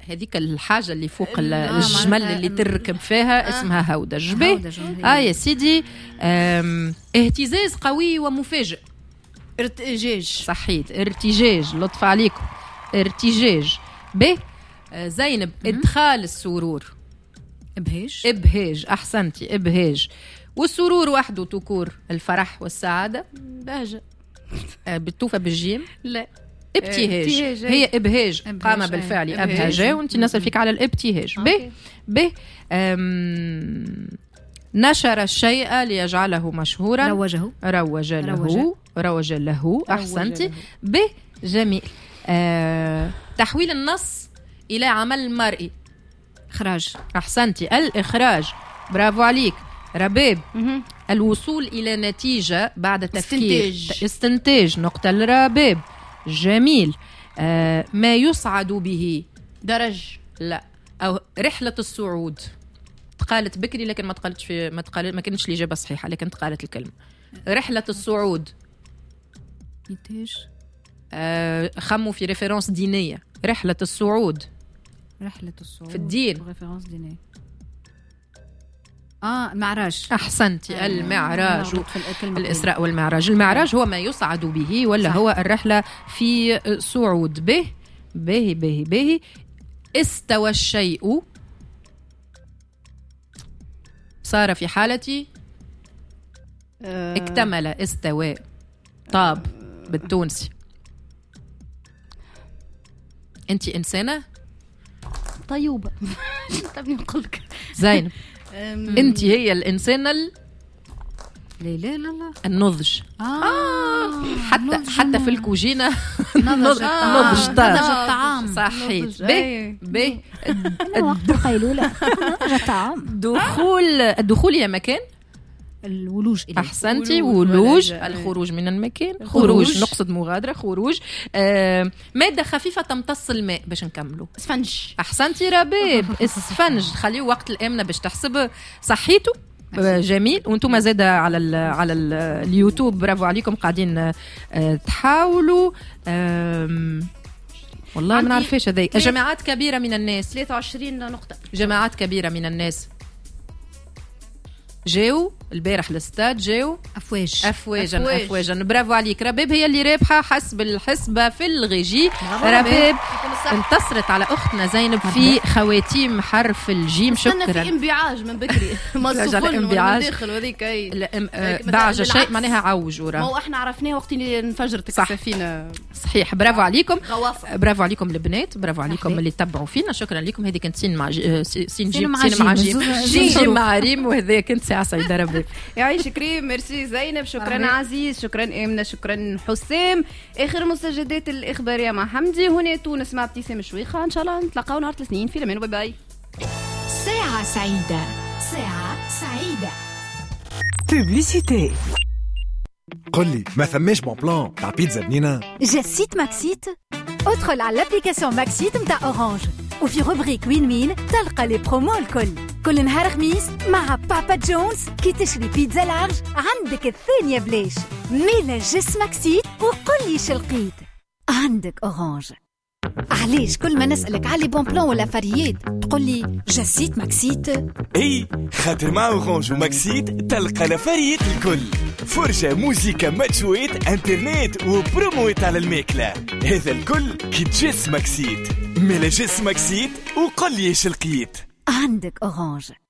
هذيك الحاجة اللي فوق الجمل اللي تركب فيها اسمها هودج. يا سيدي اهتزاز قوي ومفاجئ. ارتجاج. صحيت، ارتجاج، لطف عليكم، ارتجاج. زينب ادخال السرور. ابهاج. احسنتي، ابهاج. والسرور وحده تكور الفرح والسعادة. بهجة. بتوفى بالجيم؟ لا، ابتهاج. هي ابهاج قام بالفعل ابهاجه، وانت نسأل فيك على الابتهاج. نشر الشيء ليجعله مشهورا. روج له. احسنتي. جميل. تحويل النص الى عمل مرئي. اخراج. احسنتي، الاخراج. برافو عليك. رباب. الوصول الى نتيجه بعد تفكير. استنتاج. نقطه الرباب. جميل. ما يصعد به. درج. لا، او رحله الصعود. قالت بكري لكن ما كانتش الاجابه صحيحه، لكن قالت الكلمه رحله الصعود. خموا في ريفيرونس دينيه. رحله الصعود في الدين. ريفيرونس دينيه. المعراج. احسنتي، المعراج. الاسراء والمعراج. المعراج هو ما يصعد به، ولا صح. هو الرحله في صعود. به. استوى الشيء. صار في حالة اكتمل. استواء. طاب بالتونسي. انتي انسانة طيوبة. طب نقولك زينب، انتي هي الانسانة لا النضج. حتى في الكوجينة نضج الطعام. صحيح. الدخول إلى مكان. الولوج. أحسنتي، ولوج. الخروج من المكان. خروج. نقصد مغادرة. خروج. مادة خفيفة تمتص الماء. باش نكملوا. اسفنج. أحسنتي رباب. اسفنج. خليه وقت الآمنة باش تحسب صحيته. جميل. وانتم زاده على اليوتيوب، برافو عليكم، قاعدين تحاولوا. والله ما نعرفش هذي. جماعات كبيره من الناس. 23 نقطه. جماعات كبيره من الناس جاو البارح الاستاد. جاو افواجا. برافو عليك رباب، هي اللي رابحه حسب الحسبه في الغيجي. رباب انتصرت على اختنا زينب في خواتيم حرف الجيم. شكرا. في انبعاج من بكري. ما السخون من داخل وهذيك بعج شيء معناها عوج. ما هو احنا عرفناه وقت اللي انفجرت السفينه. صحيح. برافو عليكم. برافو عليكم البنات. برافو عليكم اللي تتبعوا فينا. شكرا لكم. هذه كانت سين مع ريم، وهذا كنت ساعه سعيده. ربي يعيش كريم. ميرسي زينب. شكرا عزيز. شكرا آمنة. شكرا حسام. آخر المستجدات الإخبارية مع حمدي. هنا تونس مع ابتسام شويخة. إن شاء الله نتلاقاو نهار الاثنين في الأمان. باي باي. ساعة سعيدة. ساعة سعيدة. بوبليسيتي. قولي ما ثماش بون بلان تاع بيتزا بنينة؟ جسيت ماكسيت. ادخل على الابليكاسيون ماكسيت متاع اورانج، وفي روبريك وين مين تلقى لي برومو الكل. كل نهار خميس مع بابا جونز كي تشري بيتزا لارج عندك الثانية بلاش. ميلا جس ماكسيت وقل لي شلقيت. عندك اورانج. علاش كل ما نسألك على بون بلان ولا فريات تقول لي جسيت ماكسيت؟ اي خاطر مع اورانج وماكسيت تلقى لفريات الكل. فرجة، موسيقى، ماتشوات، انترنت وبروموات على الماكلة. هذا الكل كي تجس ماكسيت. ميلا جس ماكسيت وقل لي شلقيت. عندك اورانج.